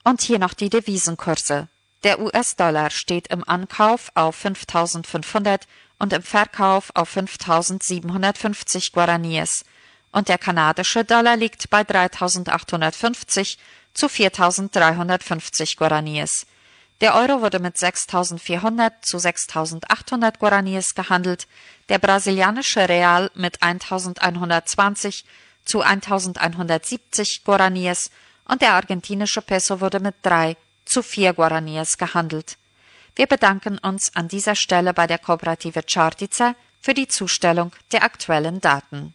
Und hier noch die Devisenkurse. Der US-Dollar steht im Ankauf auf 5.500 und im Verkauf auf 5.750 Guaraníes. Und der kanadische Dollar liegt bei 3.850 zu 4.350 Guaraníes. Der Euro wurde mit 6.400 zu 6.800 Guaraníes gehandelt, der brasilianische Real mit 1.120 zu 1.170 Guaraníes und der argentinische Peso wurde mit 3 zu 4 Guaraníes gehandelt. Wir bedanken uns an dieser Stelle bei der Kooperative Čartica für die Zustellung der aktuellen Daten.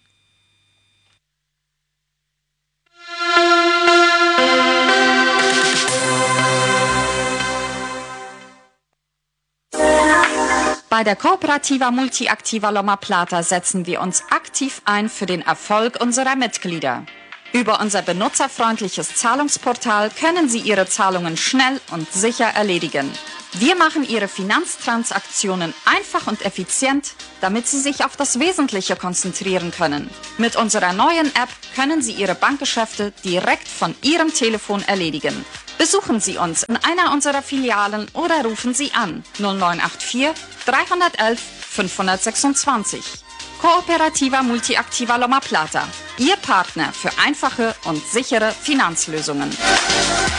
Bei der Cooperativa Multiactiva Loma Plata setzen wir uns aktiv ein für den Erfolg unserer Mitglieder. Über unser benutzerfreundliches Zahlungsportal können Sie Ihre Zahlungen schnell und sicher erledigen. Wir machen Ihre Finanztransaktionen einfach und effizient, damit Sie sich auf das Wesentliche konzentrieren können. Mit unserer neuen App können Sie Ihre Bankgeschäfte direkt von Ihrem Telefon erledigen. Besuchen Sie uns in einer unserer Filialen oder rufen Sie an 0984 311 526. Cooperativa Multiactiva Loma Plata, Ihr Partner für einfache und sichere Finanzlösungen.